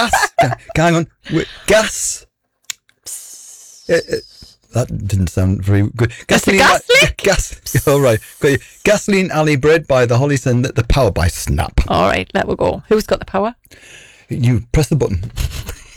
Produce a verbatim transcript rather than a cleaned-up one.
gas. Ga- hang on. Wait, gas. Uh, uh, that didn't sound very good. Gasoline. gas leak? Gas. All right. Got you. Gasoline Alley Bred by the Hollies and the, the power by Snap. All right, let we go. Who's got the power? You press the button.